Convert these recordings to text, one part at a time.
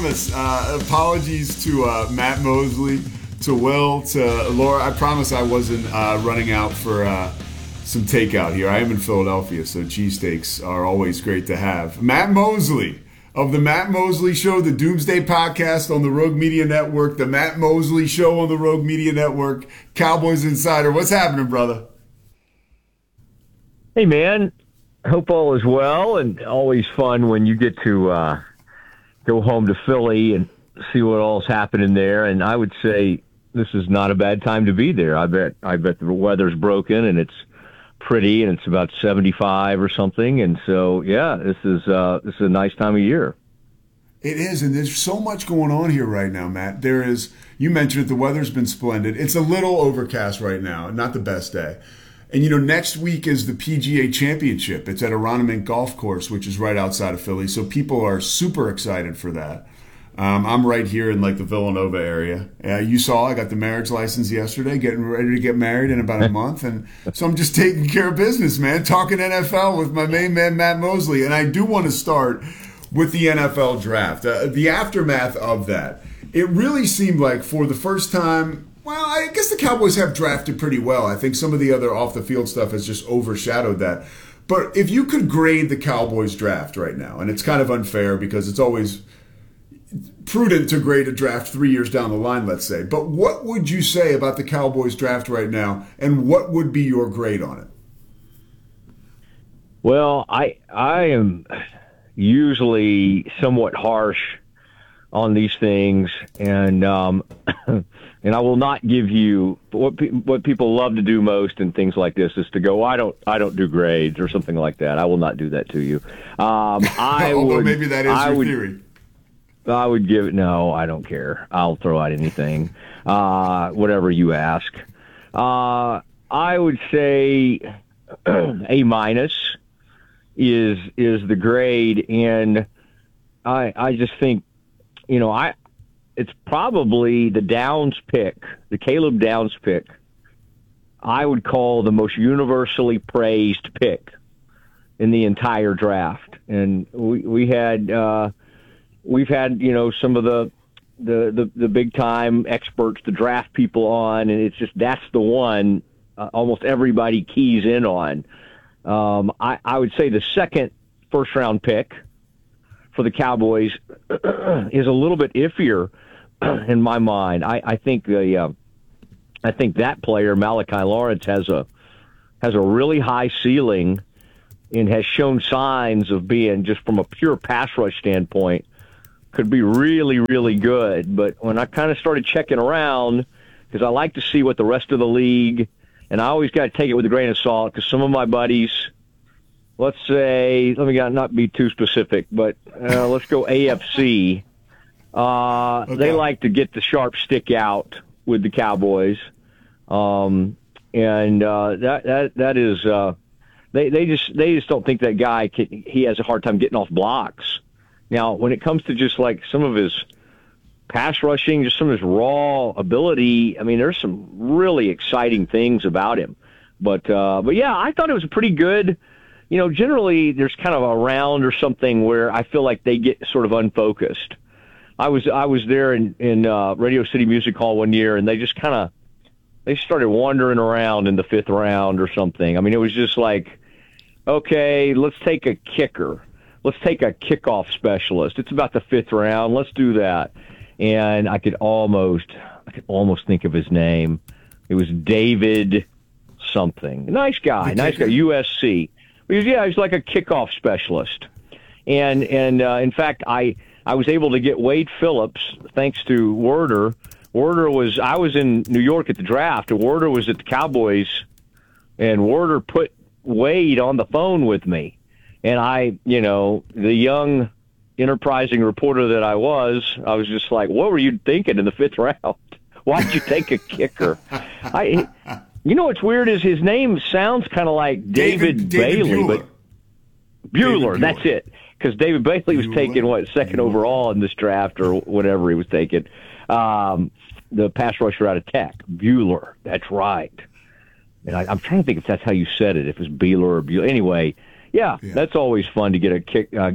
Apologies to Matt Mosley, to Will, to Laura. I promise I wasn't running out for some takeout here. I am in Philadelphia, so cheesesteaks are always great to have. Matt Mosley of the Matt Mosley Show, the Doomsday Podcast on the Rogue Media Network, the Matt Mosley Show on the Rogue Media Network, Cowboys Insider. What's happening, brother? Hey, man. Hope all is well, and always fun when you get to go home to Philly and see what all's happening there. And I would say this is not a bad time to be there. I bet the weather's broken and it's pretty and it's about 75 or something. And so, yeah, this is a nice time of year. It is, and there's so much going on here right now, Matt. There is, you mentioned it, the weather's been splendid. It's a little overcast right now, not the best day. And, next week is the PGA Championship. It's at Aronimink Golf Course, which is right outside of Philly. So people are super excited for that. I'm right here in, the Villanova area. You saw I got the marriage license yesterday, getting ready to get married in about a month. And so I'm just taking care of business, man, talking NFL with my main man, Matt Mosley. And I do want to start with the NFL draft. The aftermath of that, it really seemed like for the first time, well, I guess the Cowboys have drafted pretty well. I think some of the other off-the-field stuff has just overshadowed that. But if you could grade the Cowboys draft right now, and it's kind of unfair because it's always prudent to grade a draft 3 years down the line, let's say. But what would you say about the Cowboys draft right now, and what would be your grade on it? Well, I am usually somewhat harsh on these things, and and I will not give you what people love to do most in things like this is to go, I don't do grades or something like that. I will not do that to you. Although maybe that is your theory. I would give it. No, I don't care. I'll throw out anything, whatever you ask. I would say A minus is the grade, and I just think, it's probably the Downs pick, the Caleb Downs pick, I would call the most universally praised pick in the entire draft. And we've had some of the big time experts, the draft people on, and it's just that's the one almost everybody keys in on. I would say the second first round pick for the Cowboys is a little bit iffier in my mind. I think that player, Malachi Lawrence, has a really high ceiling and has shown signs of being, just from a pure pass rush standpoint, could be really, really good. But when I kind of started checking around, because I like to see what the rest of the league, and I always got to take it with a grain of salt, because some of my buddies, let's say, let me not be too specific, but let's go AFC. Okay. They like to get the sharp stick out with the Cowboys, and that is they just don't think that guy he has a hard time getting off blocks. Now, when it comes to just like some of his pass rushing, just some of his raw ability, I mean, there's some really exciting things about him. But yeah, I thought it was a pretty good. Generally there's kind of a round or something where I feel like they get sort of unfocused. I was there in Radio City Music Hall one year, and they just they started wandering around in the fifth round or something. I mean, it was just like, okay, let's take a kicker. Let's take a kickoff specialist. It's about the fifth round. Let's do that. And I could almost think of his name. It was David something. Nice guy, USC. He's like a kickoff specialist. And in fact, I was able to get Wade Phillips thanks to Werder. I was in New York at the draft, and Werder was at the Cowboys, and Werder put Wade on the phone with me. And the young, enterprising reporter that I was just like, what were you thinking in the fifth round? Why'd you take a kicker? What's weird is his name sounds kind of like David Bailey, Buehler. but Buehler, that's it. Because David Bailey was taken, second overall in this draft or whatever he was taken. The pass rusher out of Tech, Buehler, that's right. And I'm trying to think if that's how you said it, if it's Buehler or Buehler. Anyway, yeah, that's always fun to get a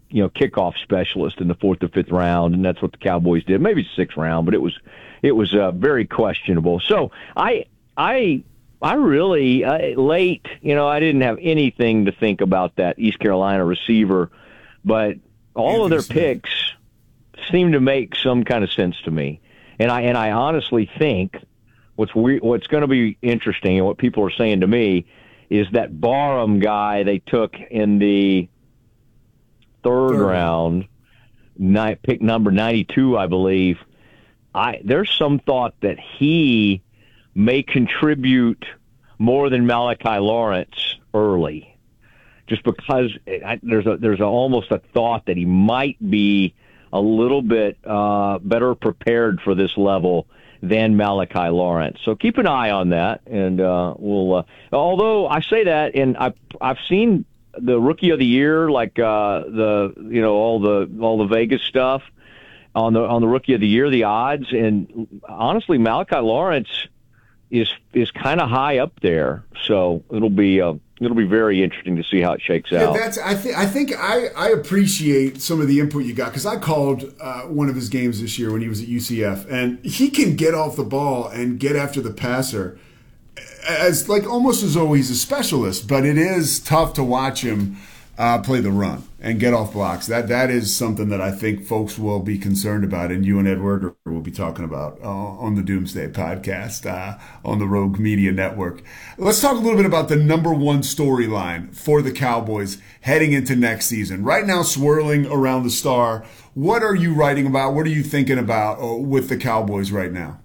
kickoff specialist in the 4th or 5th round, and that's what the Cowboys did. Maybe 6th round, but it was very questionable. So I really late, I didn't have anything to think about that East Carolina receiver, but all of their picks seem to make some kind of sense to me, and I honestly think what's going to be interesting and what people are saying to me is that Barham guy they took in the 3rd round, pick number 92, I believe. There's some thought that he may contribute more than Malachi Lawrence early, just because there's almost a thought that he might be a little bit better prepared for this level than Malachi Lawrence. So keep an eye on that, and we'll. Although I say that, and I've seen the Rookie of the Year, like all the Vegas stuff on the Rookie of the Year, the odds, and honestly, Malachi Lawrence is kind of high up there. So it'll be very interesting to see how it shakes out. I think I appreciate some of the input you got, because I called one of his games this year when he was at UCF, and he can get off the ball and get after the passer as almost as though he's a specialist, but it is tough to watch him play the run and get off blocks. That is something that I think folks will be concerned about, and you and Edward will be talking about on the Doomsday podcast on the Rogue Media Network. Let's talk a little bit about the number one storyline for the Cowboys heading into next season. Right now, swirling around the star, what are you writing about? What are you thinking about with the Cowboys right now?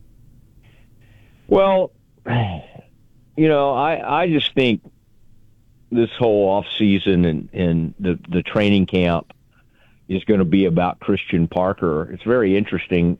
Well, I just think this whole off season and the training camp is going to be about Christian Parker. It's very interesting,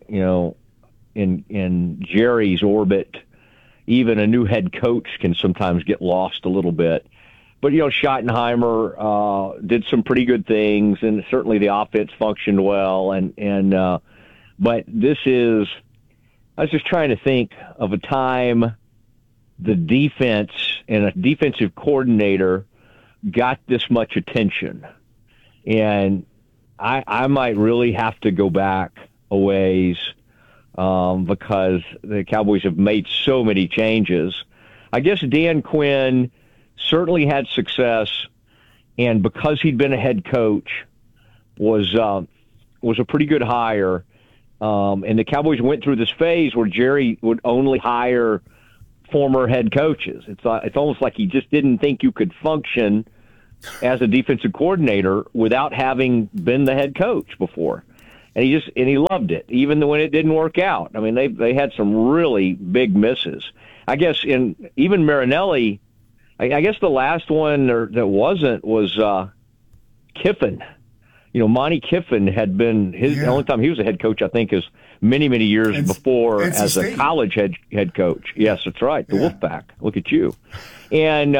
in Jerry's orbit, even a new head coach can sometimes get lost a little bit. But, Schottenheimer did some pretty good things, and certainly the offense functioned well. But I was just trying to think of a time the defense and a defensive coordinator got this much attention. And I might really have to go back a ways because the Cowboys have made so many changes. I guess Dan Quinn certainly had success, and because he'd been a head coach, was a pretty good hire. And the Cowboys went through this phase where Jerry would only hire former head coaches. It's almost like he just didn't think you could function as a defensive coordinator without having been the head coach before. And he loved it, even when it didn't work out. I mean, they had some really big misses. I guess even Marinelli, I guess the last one that wasn't was Kiffin. Monty Kiffin had been the only time he was a head coach, I think, is many, many years before as a college head coach. Yes, that's right. The Wolfpack. Look at you. And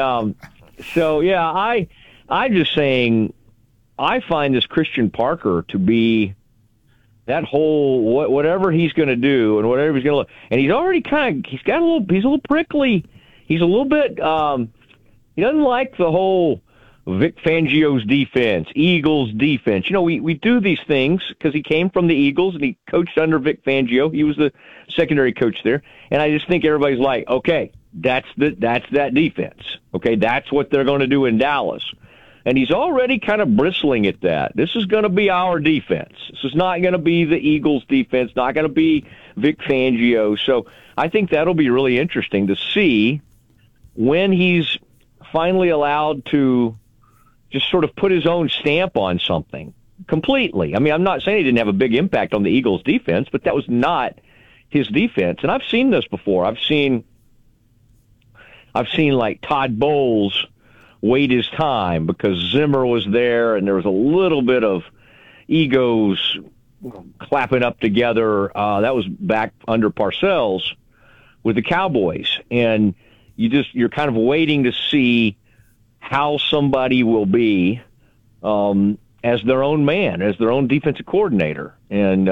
I'm just saying, I find this Christian Parker to be that whole whatever he's going to do and whatever he's going to, and he's already he's a little prickly. He's a little bit. He doesn't like the whole Vic Fangio's defense, Eagles defense. We do these things because he came from the Eagles and he coached under Vic Fangio. He was the secondary coach there. And I just think everybody's like, okay, that's that defense. Okay, that's what they're going to do in Dallas. And he's already kind of bristling at that. This is going to be our defense. This is not going to be the Eagles defense, not going to be Vic Fangio. So I think that'll be really interesting to see when he's finally allowed to just sort of put his own stamp on something completely. I mean, I'm not saying he didn't have a big impact on the Eagles defense, but that was not his defense. And I've seen this before. I've seen like Todd Bowles wait his time because Zimmer was there and there was a little bit of egos clapping up together. That was back under Parcells with the Cowboys. And you're kind of waiting to see how somebody will be as their own man, as their own defensive coordinator, and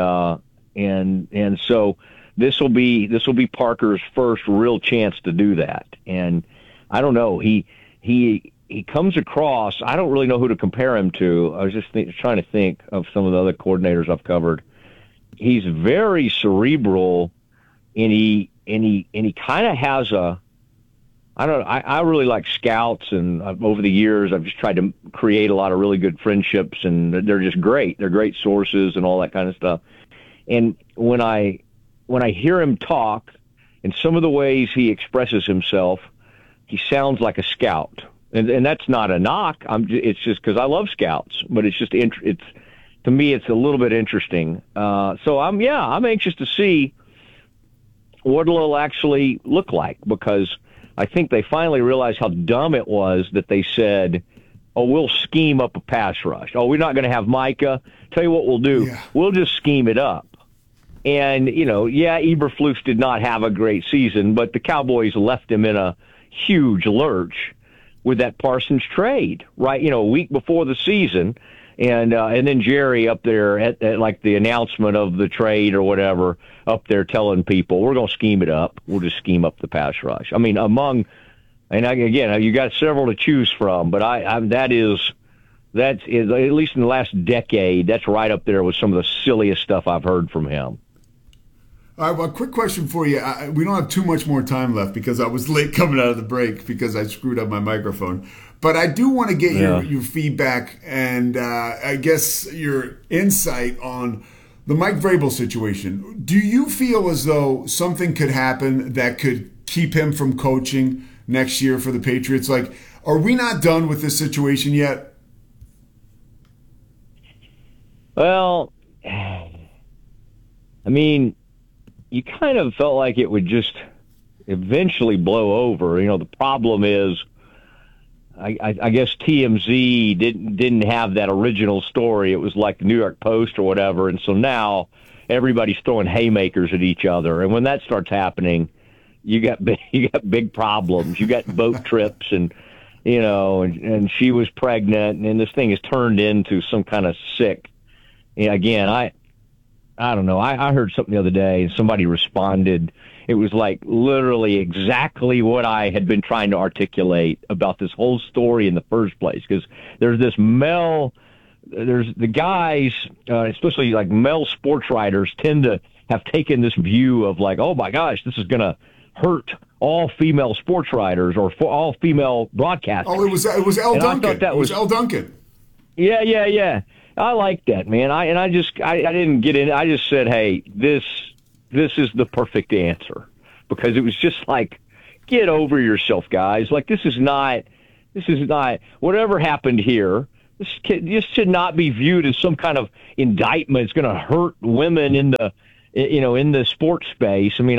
so this will be Parker's first real chance to do that. And I don't know, he he comes across. I don't really know who to compare him to. I was just trying to think of some of the other coordinators I've covered. He's very cerebral, and he kind of has a. I don't know. I really like scouts, and over the years, I've just tried to create a lot of really good friendships, and they're just great. They're great sources and all that kind of stuff. And when I hear him talk, and some of the ways he expresses himself, he sounds like a scout, and that's not a knock. It's just because I love scouts, but it's just it's to me it's a little bit interesting. So I'm anxious to see what it'll actually look like, because I think they finally realized how dumb it was that they said, "Oh, we'll scheme up a pass rush. Oh, we're not going to have Micah. Tell you what we'll do. Yeah. We'll just scheme it up." And, Eberflus did not have a great season, but the Cowboys left him in a huge lurch with that Parsons trade, right? A week before the season. And then Jerry up there at like the announcement of the trade or whatever, up there telling people, we're going to scheme it up. We'll just scheme up the pass rush. I mean, again, you got several to choose from, but that's at least in the last decade, that's right up there with some of the silliest stuff I've heard from him. All right, well, a quick question for you. We don't have too much more time left because I was late coming out of the break because I screwed up my microphone. But I do want to get your feedback and I guess your insight on the Mike Vrabel situation. Do you feel as though something could happen that could keep him from coaching next year for the Patriots? Like, are we not done with this situation yet? Well, I mean, you kind of felt like it would just eventually blow over. The problem is, I guess TMZ didn't have that original story. It was like the New York Post or whatever, and so now everybody's throwing haymakers at each other. And when that starts happening, you got big problems. You got boat trips, and and she was pregnant, and this thing has turned into some kind of sick. Again, I don't know. I heard something the other day, and somebody responded. It was like literally exactly what I had been trying to articulate about this whole story in the first place. Because there's the guys, especially like male sports writers, tend to have taken this view of like, oh my gosh, this is going to hurt all female sports writers or for all female broadcasters. Oh, it was Elle Duncan. It was Elle Duncan. Yeah. I like that, man. I didn't get in. I just said, hey, this is the perfect answer, because it was just like, get over yourself, guys. Like, this is not whatever happened here. This should not be viewed as some kind of indictment. It's going to hurt women in the sports space. I mean,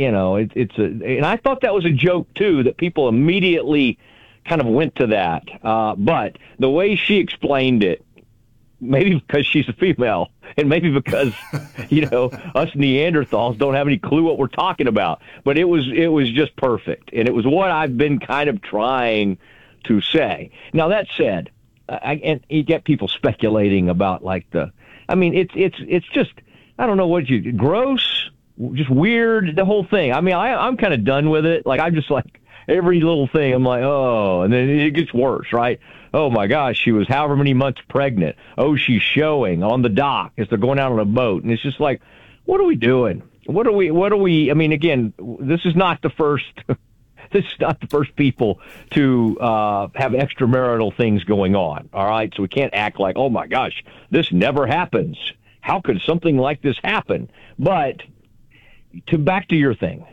and I thought that was a joke too, that people immediately kind of went to that. But the way she explained it, maybe because she's a female, and maybe because, us Neanderthals don't have any clue what we're talking about. But it was just perfect, and it was what I've been kind of trying to say. Now, that said, and you get people speculating about it's just, I don't know gross, just weird, the whole thing. I mean, I'm kind of done with it. Like, I'm just like, every little thing, I'm like, oh, and then it gets worse, right? Oh my gosh, she was however many months pregnant. Oh, she's showing on the dock as they're going out on a boat. And it's just like, what are we doing? What are we, I mean, again, this is not the first people to have extramarital things going on. All right. So we can't act like, oh my gosh, this never happens. How could something like this happen? But back to your thing.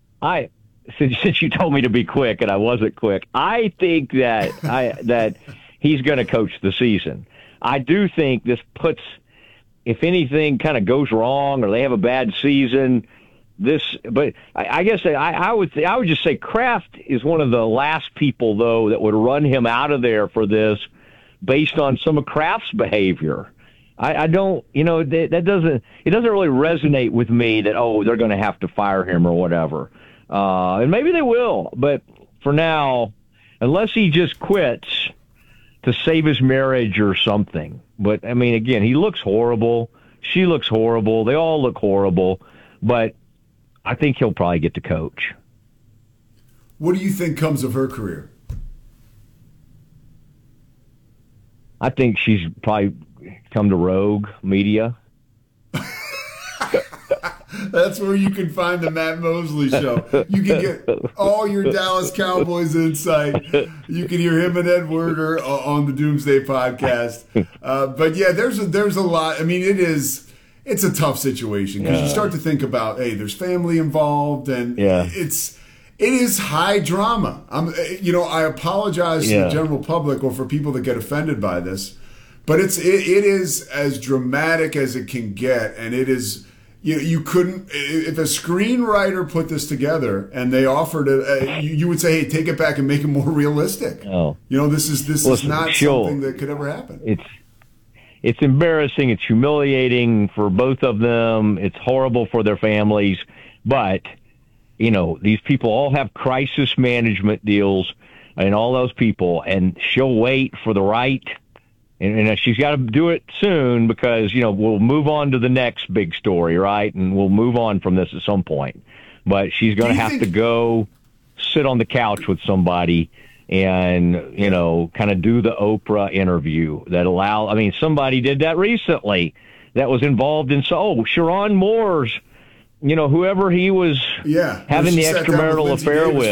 Since you told me to be quick and I wasn't quick, I think that he's going to coach the season. I do think this puts, if anything kind of goes wrong or they have a bad season, but I guess I would just say Kraft is one of the last people, though, that would run him out of there for this based on some of Kraft's behavior. I don't, it doesn't really resonate with me that, oh, they're going to have to fire him or whatever. And maybe they will, but for now, unless he just quits to save his marriage or something. But, I mean, again, he looks horrible. She looks horrible. They all look horrible. But I think he'll probably get to coach. What do you think comes of her career? I think she's probably come to Rogue Media. That's where you can find the Matt Mosley Show. You can get all your Dallas Cowboys insight. You can hear him and Ed Werder on the Doomsday Podcast. But yeah, there's a lot. I mean, it's a tough situation because you start to think about, hey, there's family involved, and it is high drama. I apologize to the general public or for people that get offended by this, but it is as dramatic as it can get, and it is. You couldn't, if a screenwriter put this together and they offered it, you would say, hey, take it back and make it more realistic. Oh. This is not something that could ever happen. It's embarrassing. It's humiliating for both of them. It's horrible for their families. But, these people all have crisis management deals, and all those people, and she'll wait for the right. And she's got to do it soon because, we'll move on to the next big story, right? And we'll move on from this at some point. But she's going to have to go sit on the couch with somebody and, kind of do the Oprah interview that somebody did that recently that was involved in, Sharon Moore's, whoever he was having the extramarital affair with.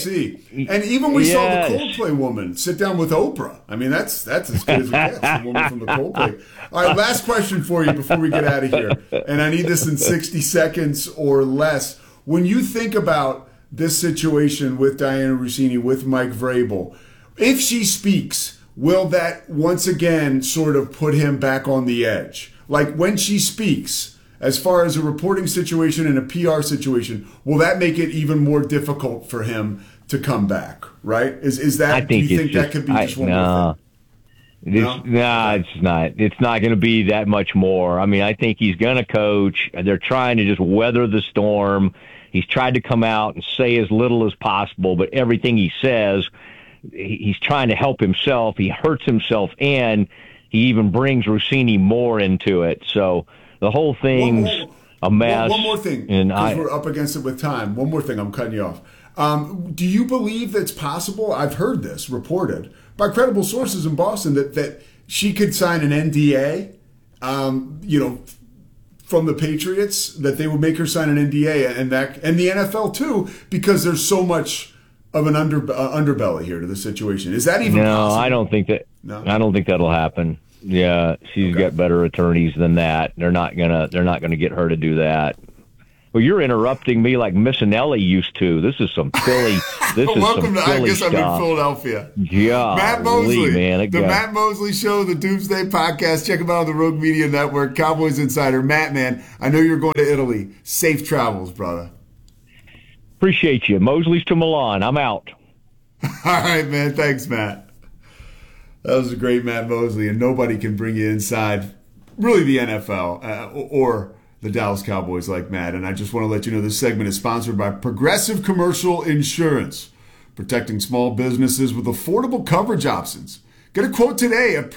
And even we saw the Coldplay woman sit down with Oprah. I mean, that's as good as it gets, the woman from the Coldplay. All right, last question for you before we get out of here. And I need this in 60 seconds or less. When you think about this situation with Diana Russini, with Mike Vrabel, if she speaks, will that once again sort of put him back on the edge? Like when she speaks, as far as a reporting situation and a PR situation, will that make it even more difficult for him to come back? Right? Is that? Do you think that could be just one more thing? It's not. It's not going to be that much more. I mean, I think he's going to coach. They're trying to just weather the storm. He's tried to come out and say as little as possible, but everything he says, he's trying to help himself. He hurts himself, and he even brings Russini more into it. So the whole thing's a mess. One more thing, because we're up against it with time. One more thing, I'm cutting you off. Do you believe that's possible? I've heard this reported by credible sources in Boston that she could sign an NDA, from the Patriots, that they would make her sign an NDA, and the NFL too, because there's so much of an underbelly here to the situation. Is that even possible? I don't think that. No? I don't think that'll happen. Yeah, she's got better attorneys than that. They're not gonna get her to do that. Well, you're interrupting me like Miss Anelli used to. This is some Philly. Welcome to I Guess stuff. I'm in Philadelphia. Yeah, Matt Mosley, man, Matt Mosley Show, the Doomsday Podcast. Check him out on the Rogue Media Network. Cowboys Insider. Matt, man, I know you're going to Italy. Safe travels, brother. Appreciate you. Mosley's to Milan. I'm out. All right, man. Thanks, Matt. That was a great Matt Mosley, and nobody can bring you inside, really, the NFL or the Dallas Cowboys like Matt. And I just want to let you know this segment is sponsored by Progressive Commercial Insurance, protecting small businesses with affordable coverage options. Get a quote today at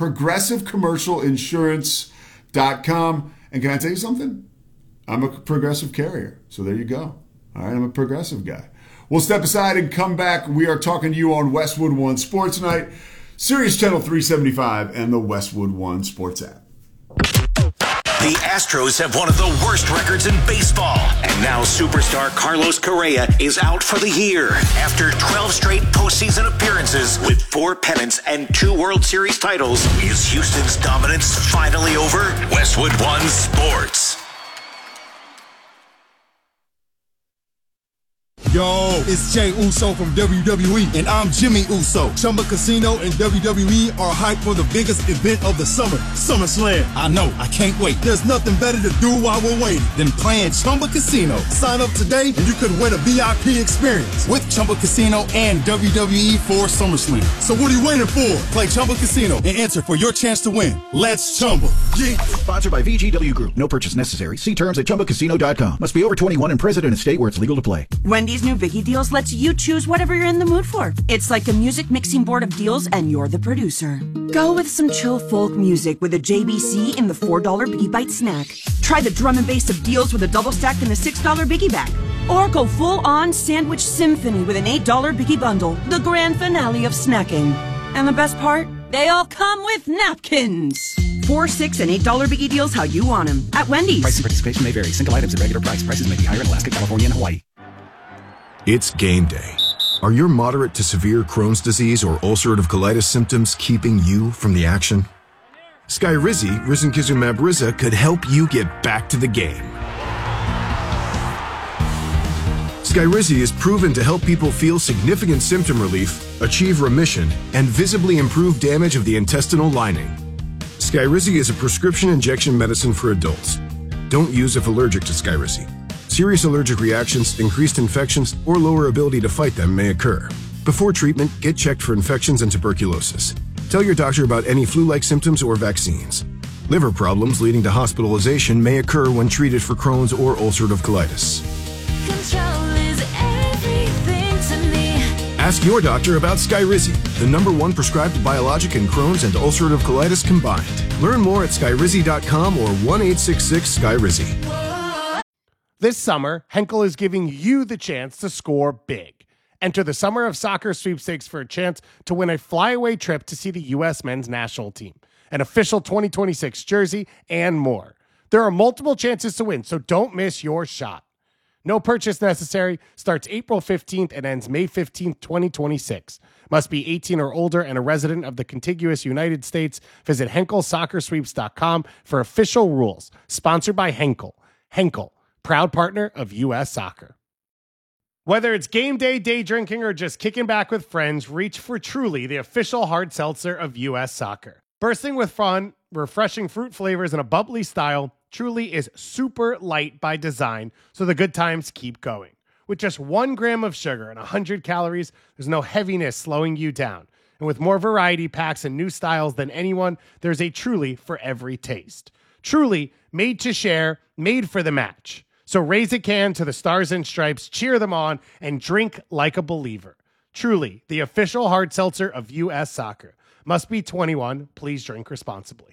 progressivecommercialinsurance.com. And can I tell you something? I'm a Progressive carrier, so there you go. All right, I'm a Progressive guy. We'll step aside and come back. We are talking to you on Westwood One Sports Night, Sirius Channel 375, and the Westwood One Sports app. The Astros have one of the worst records in baseball. And now superstar Carlos Correa is out for the year. After 12 straight postseason appearances with 4 pennants and 2 World Series titles, is Houston's dominance finally over? Westwood One Sports. Yo, it's Jey Uso from WWE, and I'm Jimmy Uso. Chumba Casino and WWE are hyped for the biggest event of the summer, SummerSlam. I know, I can't wait. There's nothing better to do while we're waiting than playing Chumba Casino. Sign up today, and you could win a VIP experience with Chumba Casino and WWE for SummerSlam. So what are you waiting for? Play Chumba Casino and enter for your chance to win. Let's Chumba. Yeah. Sponsored by VGW Group. No purchase necessary. See terms at ChumbaCasino.com. Must be over 21 and present in a state where it's legal to play. Wendy's new Biggie Deals lets you choose whatever you're in the mood for. It's like a music mixing board of deals, and you're the producer. Go with some chill folk music with a JBC in the $4 Biggie Bite snack. Try the drum and bass of deals with a double stack in the $6 Biggie Bag. Or go full-on sandwich symphony with an $8 Biggie Bundle, the grand finale of snacking. And the best part? They all come with napkins. $4, $6, and $8 biggie deals how you want them at Wendy's. Price and participation may vary. Single items at regular price. Prices may be higher in Alaska, California, and Hawaii. It's game day. Are your moderate to severe Crohn's disease or ulcerative colitis symptoms keeping you from the action? Skyrizi, risankizumab Riza, could help you get back to the game. Skyrizi is proven to help people feel significant symptom relief, achieve remission, and visibly improve damage of the intestinal lining. Skyrizi is a prescription injection medicine for adults. Don't use if allergic to Skyrizi. Serious allergic reactions, increased infections, or lower ability to fight them may occur. Before treatment, get checked for infections and tuberculosis. Tell your doctor about any flu-like symptoms or vaccines. Liver problems leading to hospitalization may occur when treated for Crohn's or ulcerative colitis. Control is everything to me. Ask your doctor about Skyrizi, the #1 prescribed biologic in Crohn's and ulcerative colitis combined. Learn more at skyrizi.com or 1-866-SKYRIZI. This summer, Henkel is giving you the chance to score big. Enter the Summer of Soccer sweepstakes for a chance to win a flyaway trip to see the U.S. men's national team, an official 2026 jersey, and more. There are multiple chances to win, so don't miss your shot. No purchase necessary. Starts April 15th and ends May 15th, 2026. Must be 18 or older and a resident of the contiguous United States. Visit HenkelSoccerSweeps.com for official rules. Sponsored by Henkel. Henkel, proud partner of U.S. Soccer. Whether it's game day, day drinking, or just kicking back with friends, reach for Truly, the official hard seltzer of U.S. Soccer. Bursting with fun, refreshing fruit flavors, and a bubbly style, Truly is super light by design, so the good times keep going. With just 1 gram of sugar and 100 calories, there's no heaviness slowing you down. And with more variety packs and new styles than anyone, there's a Truly for every taste. Truly, made to share, made for the match. So raise a can to the Stars and Stripes, cheer them on, and drink like a believer. Truly, the official hard seltzer of U.S. Soccer. Must be 21. Please drink responsibly.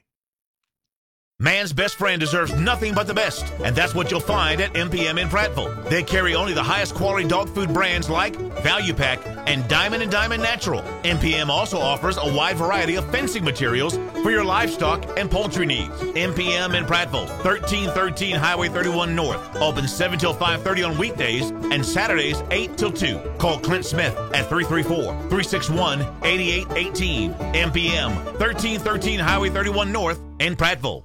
Man's best friend deserves nothing but the best, and that's what you'll find at MPM in Prattville. They carry only the highest quality dog food brands like Value Pack and Diamond Natural. MPM also offers a wide variety of fencing materials for your livestock and poultry needs. MPM in Prattville, 1313 Highway 31 North. Open 7 till 5:30 on weekdays and Saturdays 8 till 2. Call Clint Smith at 334-361-8818. MPM, 1313 Highway 31 North in Prattville.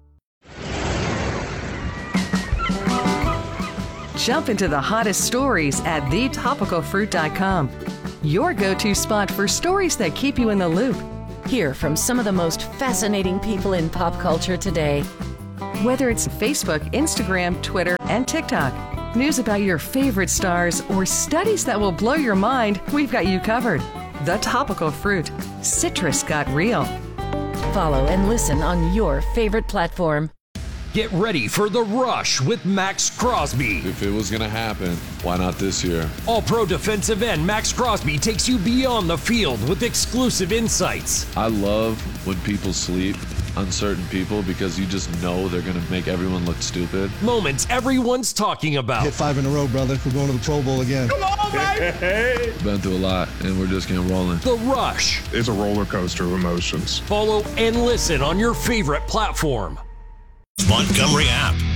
Jump into the hottest stories at thetopicalfruit.com. Your go-to spot for stories that keep you in the loop. Hear from some of the most fascinating people in pop culture today. Whether it's Facebook, Instagram, Twitter, and TikTok. News about your favorite stars or studies that will blow your mind, we've got you covered. The Topical Fruit. Citrus got real. Follow and listen on your favorite platform. Get ready for The Rush with Max Crosby. If it was going to happen, why not this year? All-pro defensive end Max Crosby takes you beyond the field with exclusive insights. I love when people sleep on certain people because you just know they're going to make everyone look stupid. Moments everyone's talking about. Hit 5 in a row, brother. We're going to the Pro Bowl again. Come on, baby! Been through a lot, and we're just getting rolling. The Rush. It's a roller coaster of emotions. Follow and listen on your favorite platform. Montgomery app.